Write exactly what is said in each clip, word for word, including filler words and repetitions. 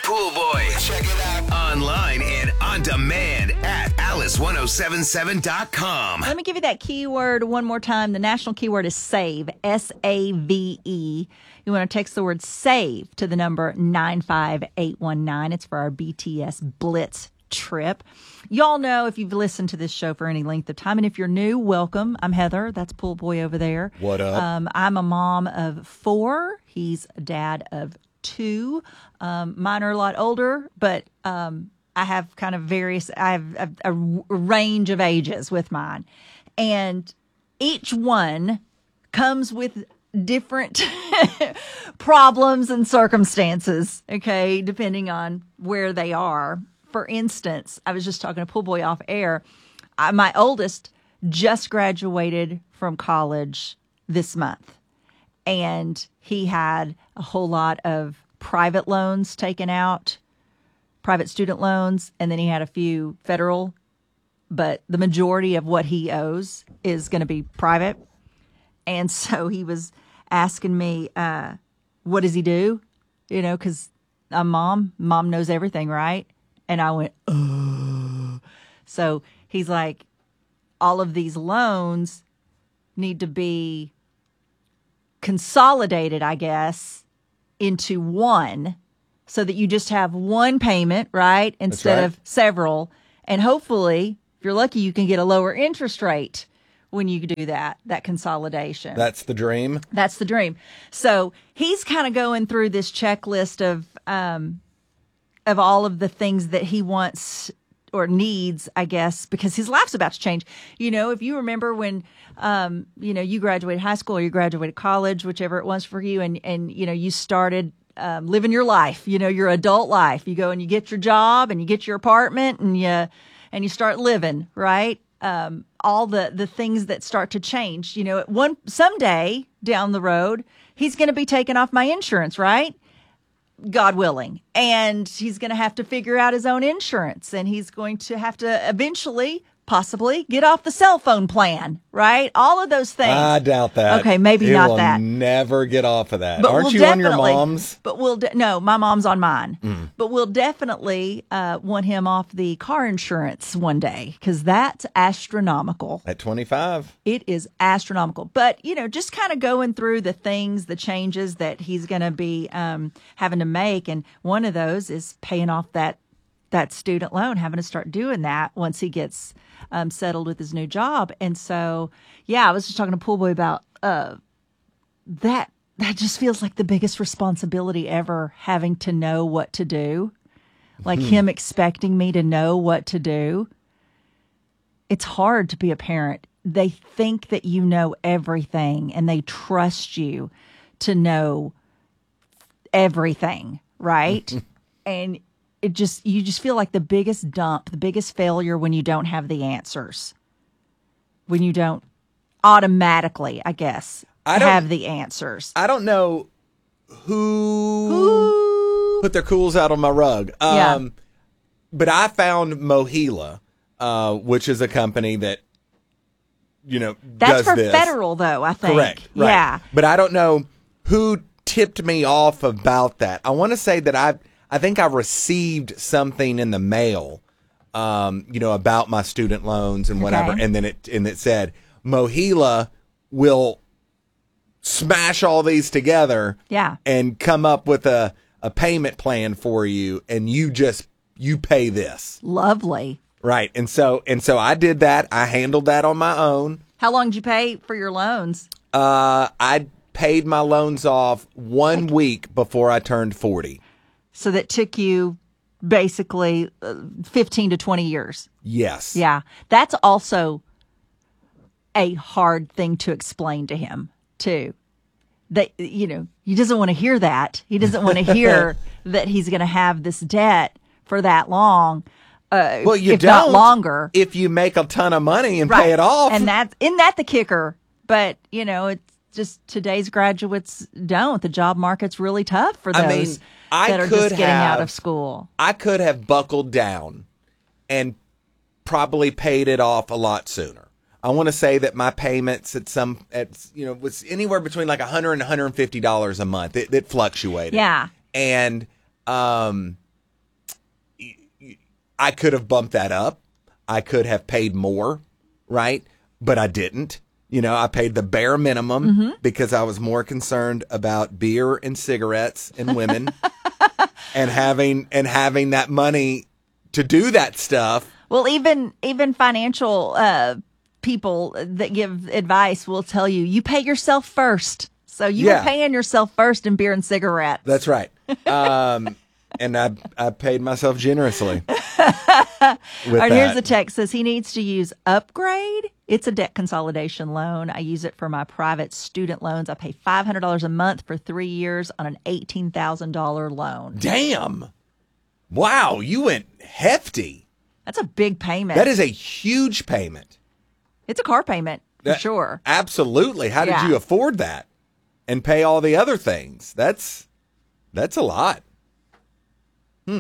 Pool Boys. Check it out. Online and on demand at alice ten seventy-seven dot com. Let me give you that keyword one more time. The national keyword is SAVE, S A V E. You want to text the word SAVE to the number nine five eight one nine. It's for our B T S Blitz trip. Y'all know if you've listened to this show for any length of time, and if you're new, welcome. I'm Heather. That's Pool Boy over there. What up? Um, I'm a mom of four. He's a dad of two. Um, mine are a lot older, but um, I have kind of various, I have a, a range of ages with mine. And each one comes with different problems and circumstances, okay, depending on where they are. For instance, I was just talking to Pool Boy off air. I, my oldest just graduated from college this month, and he had a whole lot of private loans taken out, private student loans, and then he had a few federal, but the majority of what he owes is going to be private. And so he was asking me, uh, what does he do? You know, because I'm mom. Mom knows everything, right? And I went, oh. So he's like, all of these loans need to be consolidated, I guess, into one so that you just have one payment, right? Instead right. of several. And hopefully, if you're lucky, you can get a lower interest rate when you do that, that consolidation. That's the dream. That's the dream. So he's kind of going through this checklist of, um, of all of the things that he wants or needs, I guess, because his life's about to change. You know, if you remember when, um, you know, you graduated high school or you graduated college, whichever it was for you, and, and you know, you started um, living your life, you know, your adult life. You go and you get your job and you get your apartment and you, and you start living, right? Um, all the, the things that start to change, you know, one, someday down the road, he's going to be taking off my insurance, right? God willing. And he's going to have to figure out his own insurance, and he's going to have to eventually, possibly, get off the cell phone plan, right? All of those things. I doubt that. Okay, maybe he not will that. Never get off of that. But Aren't we'll you on your definitely- mom's? But we'll de- no, my mom's on mine. Mm. But we'll definitely uh, want him off the car insurance one day, because that's astronomical. At twenty-five. It is astronomical. But, you know, just kind of going through the things, the changes that he's going to be um, having to make. And one of those is paying off that that student loan, having to start doing that once he gets um, settled with his new job. And so, yeah, I was just talking to Pool Boy about uh, that. That just feels like the biggest responsibility ever, having to know what to do. Like Hmm. him expecting me to know what to do. It's hard to be a parent. They think that you know everything and they trust you to know everything, right? And it just, you just feel like the biggest dump, the biggest failure when you don't have the answers. When you don't automatically, I guess, I don't- have the answers. I don't know who, Ooh. put their cools out on my rug. Um, Yeah. But I found Mohila, uh, which is a company that, you know, That's does for this. federal, though, I think. Correct. Right. Yeah. But I don't know who tipped me off about that. I want to say that I, I think I received something in the mail, um, you know, about my student loans and whatever, Okay. and then it and it said Mohila will smash all these together, Yeah. and come up with a a payment plan for you, and you just you pay this. Lovely. Right. And so and so I did that. I handled that on my own. How long did you pay for your loans? Uh, I paid my loans off one week before I turned forty. So that took you basically uh, fifteen to twenty years. Yes. Yeah. That's also a hard thing to explain to him, too. That, you know, he doesn't want to hear that. He doesn't want to hear that he's going to have this debt for that long. Uh, Well, you if don't not longer. if you make a ton of money and Right. pay it off. And that's, isn't that the kicker? But, you know, it's just today's graduates don't. The job market's really tough for those I mean, I that are could just getting out have- of school. I could have buckled down and probably paid it off a lot sooner. I want to say that my payments at some at you know was anywhere between like a hundred and one hundred and fifty dollars a month. It, it fluctuated. Yeah. And um, I could have bumped that up. I could have paid more, right? But I didn't. You know, I paid the bare minimum mm-hmm. because I was more concerned about beer and cigarettes and women and having and having that money to do that stuff. Well, even even financial uh, people that give advice will tell you, you pay yourself first. So you Yeah. were paying yourself first in beer and cigarettes. That's right. Um, and I I paid myself generously. All right, here's the text. Says he needs to use Upgrade. It's a debt consolidation loan. I use it for my private student loans. I pay five hundred dollars a month for three years on an eighteen thousand dollars loan. Damn. Wow, you went hefty. That's a big payment. That is a huge payment. It's a car payment, for That- sure. Absolutely. How did Yeah. you afford that and pay all the other things? That's that's a lot. Hmm.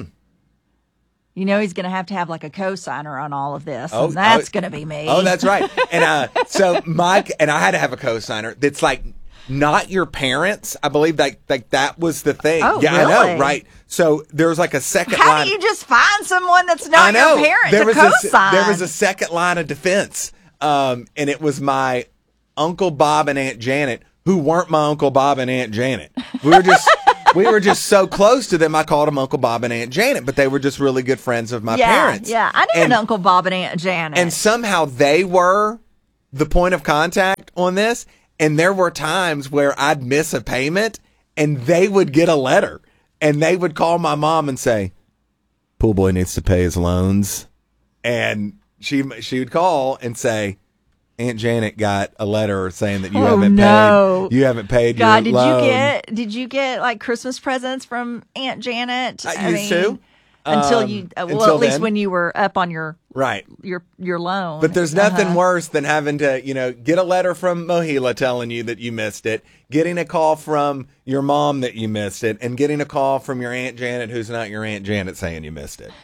You know he's going to have to have like a co-signer on all of this, Oh, and that's oh, going to be me. Oh, that's right. And uh, so Mike and I had to have a co-signer that's like not your parents. I believe like like that was the thing. Oh, yeah, I really? know, right? So there was like a second How line. do you just find someone that's I not know. your parent there to was co-sign? A, there was a second line of defense, um, and it was my Uncle Bob and Aunt Janet, who weren't my Uncle Bob and Aunt Janet. We were just we were just so close to them. I called them Uncle Bob and Aunt Janet, but they were just really good friends of my yeah, parents. Yeah, I knew and, an Uncle Bob and Aunt Janet. and somehow they were the point of contact on this. And there were times where I'd miss a payment, and they would get a letter, and they would call my mom and say, "Pool boy needs to pay his loans," and she she would call and say, Aunt Janet got a letter saying that you Oh, haven't no. paid. You haven't paid God, your did loan. you get did you get like Christmas presents from Aunt Janet? I used to. Until Um, you, uh, well, until at least then. when you were up on your Right. your your loan. But there's nothing Uh-huh. worse than having to, you know, get a letter from Mohila telling you that you missed it, getting a call from your mom that you missed it, and getting a call from your Aunt Janet who's not your Aunt Janet saying you missed it.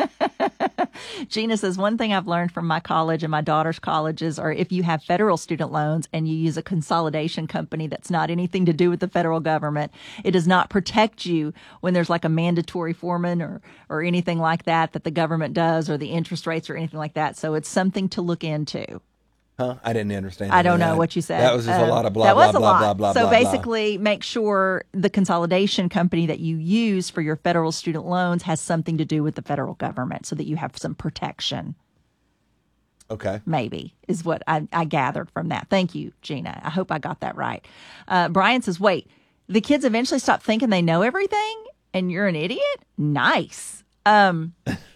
Gina says, one thing I've learned from my college and my daughter's colleges are if you have federal student loans and you use a consolidation company that's not anything to do with the federal government, it does not protect you when there's like a mandatory foreman or, or anything like that that the government does, or the interest rates or anything like that. So it's something to look into. Huh? I didn't understand. I any don't of know that. what you said. That was just a Um, lot of blah, that blah, was a blah, lot. blah, blah, So blah, blah. basically, make sure the consolidation company that you use for your federal student loans has something to do with the federal government so that you have some protection. Okay. Maybe is what I, I gathered from that. Thank you, Gina. I hope I got that right. Uh, Brian says, wait, the kids eventually stop thinking they know everything and you're an idiot? Nice. Um,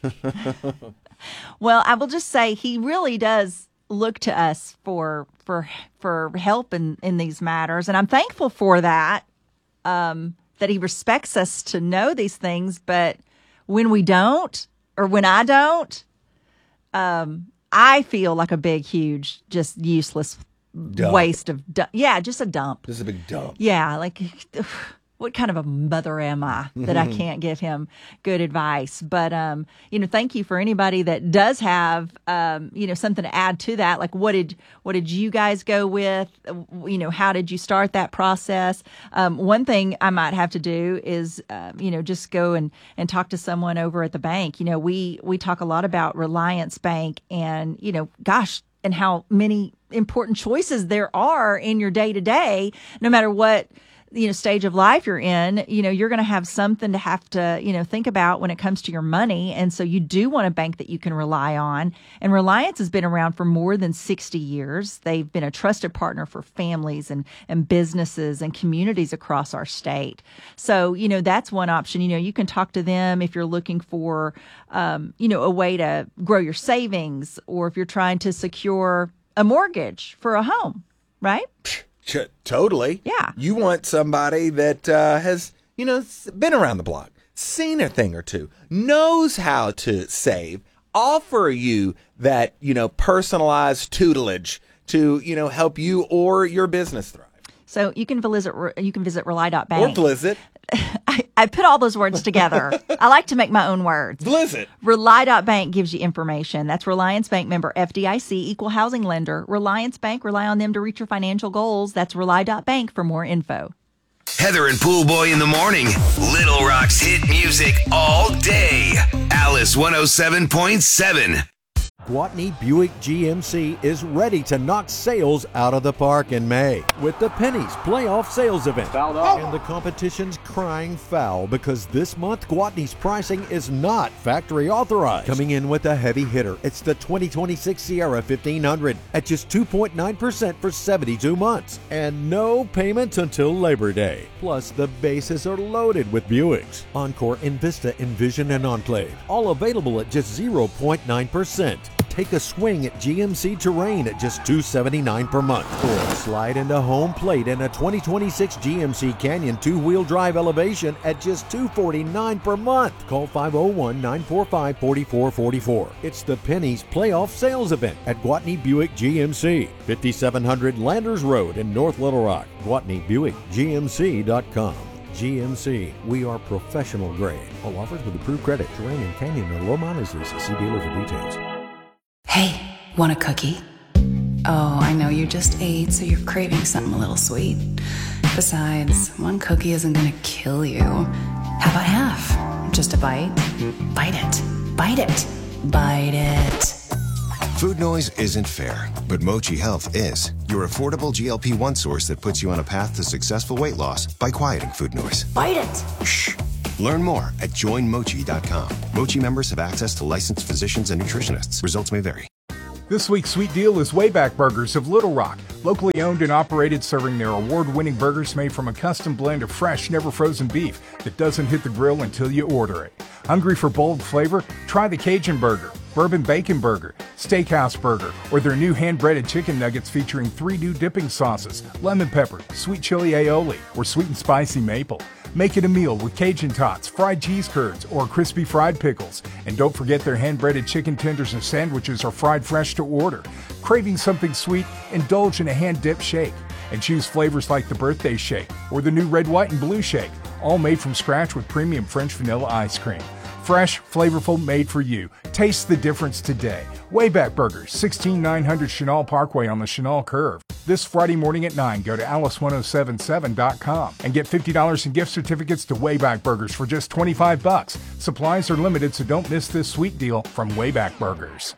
well, I will just say he really does look to us for for for help in, in these matters. And I'm thankful for that, um, that he respects us to know these things. But when we don't, or when I don't, um, I feel like a big, huge, just useless Dump. waste of, du- yeah, just a dump. This is a big dump. Yeah, like what kind of a mother am I that I can't give him good advice? But um, you know, thank you for anybody that does have um, you know, something to add to that. Like, what did what did you guys go with? You know, how did you start that process? Um, one thing I might have to do is uh, you know, just go and and talk to someone over at the bank. You know, we we talk a lot about Reliance Bank, and you know, gosh, and how many important choices there are in your day to day, no matter what, you know, stage of life you're in. You know, you're going to have something to have to, you know, think about when it comes to your money. And so you do want a bank that you can rely on. And Reliance has been around for more than sixty years. They've been a trusted partner for families and, and businesses and communities across our state. So, you know, that's one option. You know, you can talk to them if you're looking for, um, you know, a way to grow your savings, or if you're trying to secure a mortgage for a home, right? Ch- Totally. Yeah. You want somebody that uh, has, you know, s- been around the block, seen a thing or two, knows how to save, offer you that, you know, personalized tutelage to, you know, help you or your business thrive. So you can visit you can visit rely dot bank. Or Blizzit. I, I put all those words together. I like to make my own words. Blizzit. Rely dot bank gives you information. That's Reliance Bank, member F D I C, equal housing lender. Reliance Bank, rely on them to reach your financial goals. That's Rely dot bank for more info. Heather and Pool Boy in the morning. Little Rock's hit music all day. Alice Alice one oh seven point seven. Gwatney Buick G M C is ready to knock sales out of the park in May with the Pennies Playoff Sales Event. Oh. And the competition's crying foul because this month Gwatney's pricing is not factory authorized. Coming in with a heavy hitter, it's the twenty twenty-six Sierra fifteen hundred at just two point nine percent for seventy-two months and no payments until Labor Day. Plus, the bases are loaded with Buicks. Encore, Envista, Envision, and Enclave, all available at just zero point nine percent. Take a swing at G M C Terrain at just two hundred seventy-nine dollars per month. Or slide into home plate in a twenty twenty-six G M C Canyon two-wheel drive elevation at just two hundred forty-nine dollars per month. Call five oh one, nine four five, four four four four. It's the Pennies Playoff Sales Event at Gwatney Buick G M C, fifty-seven hundred Landers Road in North Little Rock. Gwatney Buick G M C dot com. G M C, we are professional grade. All offers with approved credit. Terrain and Canyon are low mileage leases. See dealer for details. Hey, want a cookie? Oh, I know you just ate, so you're craving something a little sweet. Besides, one cookie isn't gonna kill you. How about half? Just a bite? Bite it. Bite it. Bite it. Food noise isn't fair, but Mochi Health is. Your affordable G L P one source that puts you on a path to successful weight loss by quieting food noise. Bite it. Shh. Learn more at join mochi dot com. Mochi members have access to licensed physicians and nutritionists. Results may vary. This week's sweet deal is Wayback Burgers of Little Rock. Locally owned and operated, serving their award-winning burgers made from a custom blend of fresh, never frozen beef that doesn't hit the grill until you order it. Hungry for bold flavor? Try the Cajun Burger, Bourbon Bacon Burger, Steakhouse Burger, or their new hand-breaded chicken nuggets featuring three new dipping sauces, lemon pepper, sweet chili aioli, or sweet and spicy maple. Make it a meal with Cajun tots, fried cheese curds, or crispy fried pickles. And don't forget their hand-breaded chicken tenders and sandwiches are fried fresh to order. Craving something sweet? Indulge in a hand-dipped shake. And choose flavors like the birthday shake or the new red, white, and blue shake, all made from scratch with premium French vanilla ice cream. Fresh, flavorful, made for you. Taste the difference today. Wayback Burgers, sixteen nine hundred Chenal Parkway on the Chenal Curve. This Friday morning at nine, go to alice ten seventy-seven dot com and get fifty dollars in gift certificates to Wayback Burgers for just twenty-five bucks. Supplies are limited, so don't miss this sweet deal from Wayback Burgers.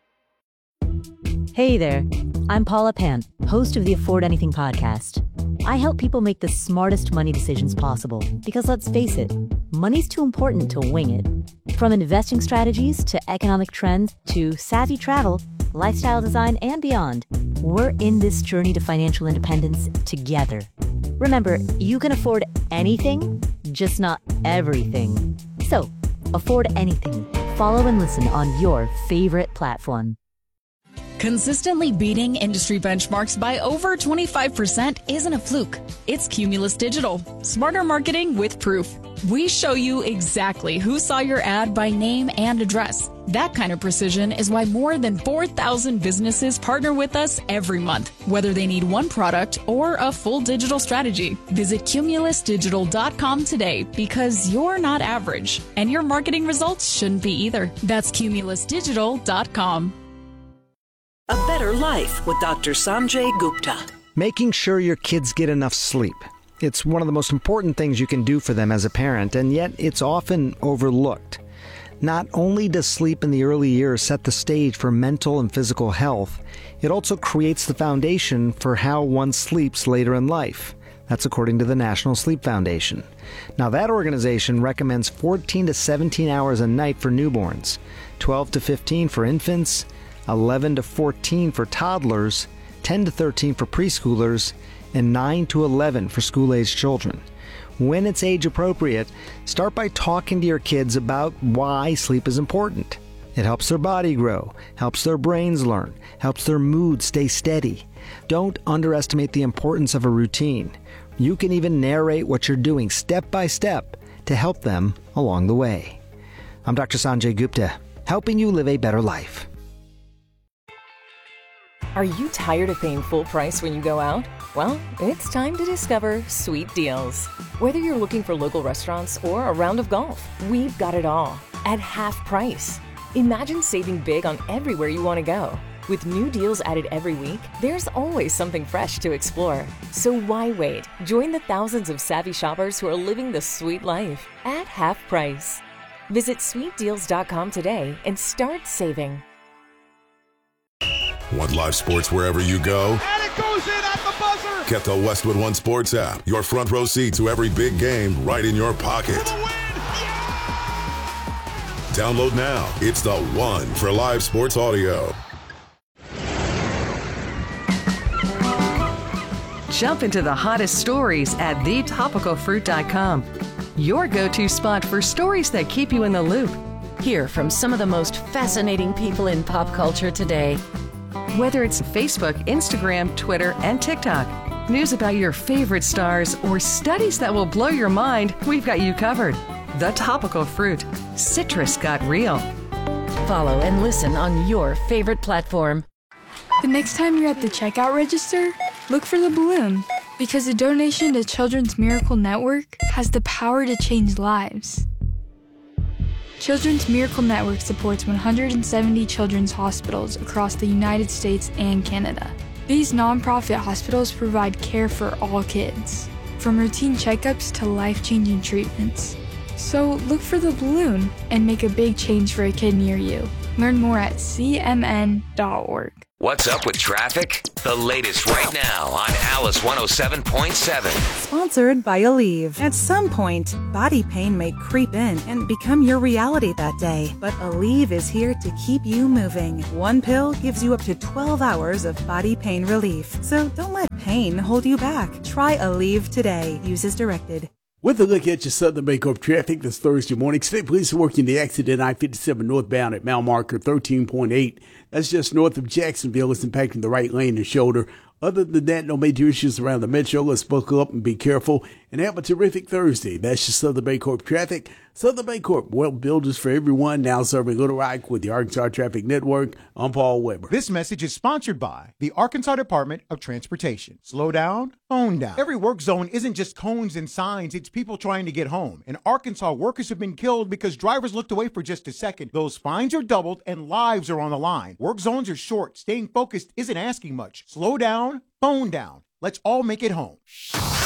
Hey there, I'm Paula Pant, host of the Afford Anything podcast. I help people make the smartest money decisions possible because, let's face it, money's too important to wing it. From investing strategies to economic trends to savvy travel, lifestyle design, and beyond, we're in this journey to financial independence together. Remember, you can afford anything, just not everything. So, afford anything. Follow and listen on your favorite platform. Consistently beating industry benchmarks by over twenty-five percent isn't a fluke. It's Cumulus Digital. Smarter marketing with proof. We show you exactly who saw your ad by name and address. That kind of precision is why more than four thousand businesses partner with us every month, whether they need one product or a full digital strategy. Visit cumulus digital dot com today because you're not average, and your marketing results shouldn't be either. That's cumulus digital dot com. A Better Life with Doctor Sanjay Gupta. Making sure your kids get enough sleep. It's one of the most important things you can do for them as a parent, and yet it's often overlooked. Not only does sleep in the early years set the stage for mental and physical health, it also creates the foundation for how one sleeps later in life. That's according to the National Sleep Foundation. Now, that organization recommends fourteen to seventeen hours a night for newborns, twelve to fifteen for infants, eleven to fourteen for toddlers, ten to thirteen for preschoolers, and nine to eleven for school-aged children. When it's age appropriate, start by talking to your kids about why sleep is important. It helps their body grow, helps their brains learn, helps their mood stay steady. Don't underestimate the importance of a routine. You can even narrate what you're doing step by step to help them along the way. I'm Doctor Sanjay Gupta, helping you live a better life. Are you tired of paying full price when you go out? Well, it's time to discover Sweet Deals. Whether you're looking for local restaurants or a round of golf, we've got it all at half price. Imagine saving big on everywhere you want to go. With new deals added every week, there's always something fresh to explore. So why wait? Join the thousands of savvy shoppers who are living the sweet life at half price. Visit sweet deals dot com today and start saving. Want live sports wherever you go? And it goes in at the buzzer! Get the Westwood One Sports app. Your front row seat to every big game right in your pocket. Download now. It's the one for live sports audio. Jump into the hottest stories at the topical fruit dot com. Your go-to spot for stories that keep you in the loop. Hear from some of the most fascinating people in pop culture today. Whether it's Facebook, Instagram, Twitter, and TikTok, news about your favorite stars, or studies that will blow your mind, we've got you covered. The Topical Fruit. Citrus got real. Follow and listen on your favorite platform. The next time you're at the checkout register, look for the balloon, because a donation to Children's Miracle Network has the power to change lives. Children's Miracle Network supports one hundred seventy children's hospitals across the United States and Canada. These nonprofit hospitals provide care for all kids, from routine checkups to life-changing treatments. So look for the balloon and make a big change for a kid near you. Learn more at c m n dot org. What's up with traffic? The latest right now on Alice one oh seven point seven. Sponsored by Aleve. At some point, body pain may creep in and become your reality that day. But Aleve is here to keep you moving. One pill gives you up to twelve hours of body pain relief. So don't let pain hold you back. Try Aleve today. Use as directed. With a look at your Southern Baycorp traffic this Thursday morning, state police are working the accident I fifty-seven northbound at mile marker thirteen point eight. That's just north of Jacksonville. It's impacting the right lane and shoulder. Other than that, no major issues around the metro. Let's buckle up and be careful and have a terrific Thursday. That's your Southern Baycorp traffic. Southern Baycorp, well, builders for everyone, now serving Little Rock with the Arkansas Traffic Network. I'm Paul Weber. This message is sponsored by the Arkansas Department of Transportation. Slow down, phone down. Every work zone isn't just cones and signs, it's people trying to get home. In Arkansas, workers have been killed because drivers looked away for just a second. Those fines are doubled and lives are on the line. Work zones are short. Staying focused isn't asking much. Slow down, phone down. Let's all make it home.